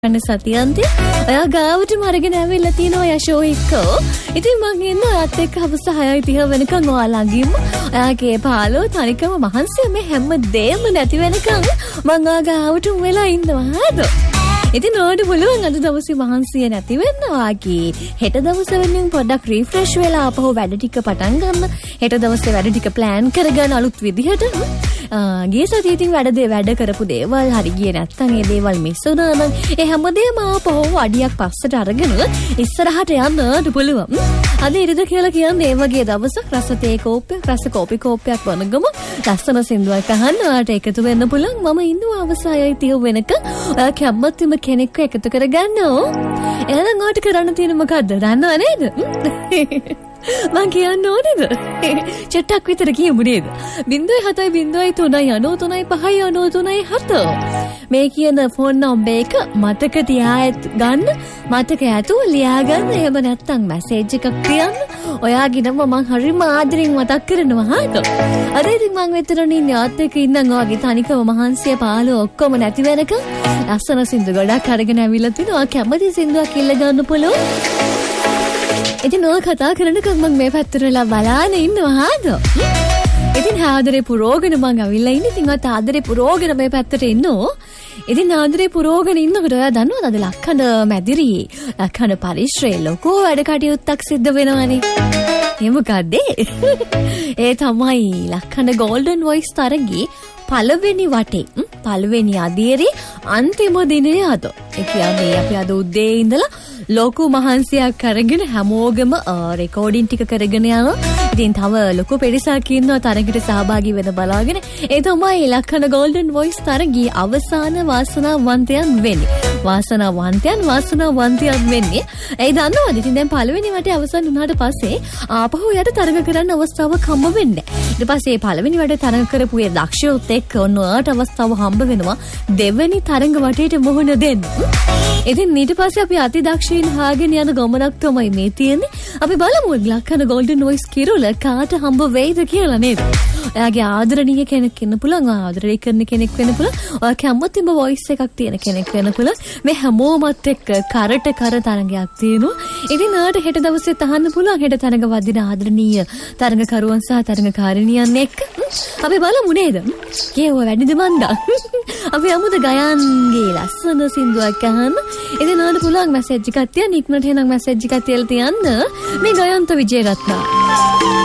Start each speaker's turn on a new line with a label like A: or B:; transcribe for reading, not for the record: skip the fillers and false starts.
A: අන්න සතියන්තේ ඔයා ගාවට අරගෙන ඇවිල්ලා තිනවා යෂෝ එක්කෝ. ඉතින් මං එන්න ඔයත් එක්ක හවස 6:30 වෙනකන් ඔයා ළඟින්ම ඔයාගේ පාලෝ තනිකම මහන්සිය මේ හැම දෙයක්ම නැති වෙනකන් මං ඔයා ගාවට වෙලා ඉන්නවා හරිද? ඉතින් ඔයාට පුළුවන් අද දවසේ මහන්සිය නැති වෙන්න වාගේ හෙට දවසේ වෙනින් පොඩ්ඩක් රිෆ්‍රෙෂ් වෙලා ආපහු වැඩ ටික පටන් ගන්න. හෙට දවසේ වැඩ ටික ප්ලෑන් කරගන්න අලුත් විදිහට. ගිය සතියේ ඉතින් වැඩ කරපු දේවල් හරි ගියේ නැත්තම් ඒ දේවල් මිස් වුණා නම් ඒ හැමදේම ආපහු අඩියක් පස්සට අරගෙන ඉස්සරහට යන්නට පුළුවන්. අද ඉරිද කියලා කියන්නේ ඒ වගේ දවසක් රස තේ කෝප්පයක් රස කෝපි කෝප්පයක් වනගම ලස්සන සින්දුවක් අහන්න ඔයාට එකතු වෙන්න පුළුවන්. මම ඉන්නවා අවසායයි තිය වෙනක. ඔයා කැමතිම කෙනෙක්ව එකතු කරගන්නෝ. එහෙනම් ඔයාට කරන්න තියෙන මොකද්ද? දන්නව නේද? මං කියන්න ඕනේද? චට්ටක් විතර කියමු නේද? 0.3939593 මේ කියන ෆෝන් නම්බර් එක මතක තියාගන්න මතක ඇතුව ලියා ගන්න. එහෙම නැත්නම් මැසේජ් එකක් තියන්න. ඔයාගේ නම මං හරිම ආදරෙන් මතක් කරනවා හරිද? අද ඉතින් මං මෙතන ඉන්නේ ආත් එක්ක ඉන්නම් ඔයාගේ තනිකම මහන්සිය පාළුව ඔක්කොම නැති වෙනකන් ලස්සන සින්දු ගොඩක් අරගෙන ඇවිල්ලා තිනවා. කැමති සින්දුවක් ඉල්ල ගන්න පුළුවන්. ඉතින් ඔය කතා කරනකම් මම මේ පැත්තට වෙලා බලාගෙන ඉන්නවා හාද? ඉතින් ආදරේ පුරෝගෙන මං අවිල්ලා ඉන්නේ. ඉතින් ඔය ආදරේ පුරෝගෙන මේ පැත්තට ඉන්නෝ. ඉතින් ආදරේ පුරෝගෙන ඉන්නකොට ඔයා දන්නවද අද ලක්ඛණ මැදිරියේ ලක්ඛණ පරිශ්‍රයේ ලොකෝ වැඩ කටයුත්තක් සිද්ධ වෙනවනේ. ඒ මොකද්ද? ඒ තමයි ලක්ඛණ ගෝල්ඩන් වොයිස් තරගයේ පළවෙනි වටේ පළවෙනි අදියරේ අන්තිම දිනය අද. ඒ කියන්නේ අපි අද උදේ ඉඳලා ලොකු මහන්සියක් අරගෙන හැමෝගෙම රෙකෝඩින් ටික කරගෙන යනවා. ඉතින් තව ලොකු පිරිසක් ඉන්නවා තරගයට සහභාගී වෙන බලාගෙන. ඒ තමයි ලක්ඛණ ගෝල්ඩන් වොයිස් තරගයේ අවසාන වාසනාවන්තයන් වෙන්නේ. වාසනාවන්තයන් වෙන්නේ. ඒ දන්නවද? ඉතින් දැන් පළවෙනි වටේ අවසන් වුණාට පස්සේ ආපහු යට තරග කරන්න අවස්ථාවක් හම්බ වෙන්නේ. ඊට පස්සේ පළවෙනි වටේ තරග කරපු ඒ දක්ෂයොත් එක්ක ඔන්න ඔයාට අවස්ථාව හම්බ වෙනවා දෙවෙනි තරග වටේට මුහුණ දෙන්න. ඉතින් ඊට පස්සේ අපි අති දක්ෂයින් හාගෙන යන ගමනක් තමයි මේ තියෙන්නේ. අපි බලමු ලක්ඛණ ගෝල්ඩන් වොයිස් කිරුල කාට හම්බ වෙයිද කියලා නේද? ඔයාගේ ආදරණීය කෙනෙක් ඉන්න පුළුවන්. ආදරය කරන කෙනෙක් වෙන්න පුළුවන්. ඔයා කැමතිම වොයිස් එකක් තියෙන කෙනෙක් වෙන්න පුළුවන්. මේ හැමෝමත් එක්ක කරට කර තරගයක් තියෙනවා. ඉතින් ඔයාට හෙට දවසේ තහන්න පුළුවන් හෙට තරග වදින ආදරණීය තරගකරුවන් සහ තරගකාරිනියන් එක්ක. අපි බලමු නේද? කේව වැඩිද මන්දා? අපි යමුද ගයන්ගේ ලස්සන සින්දුවක් අහන්න. ඉතින් ඔයාලට පුළුවන් මැසේජ් එකක් තියන්න. ඉක්මනට එනං මැසේජ් එකක් තියලා තියන්න. මේ ගයන්ත විජේරත්න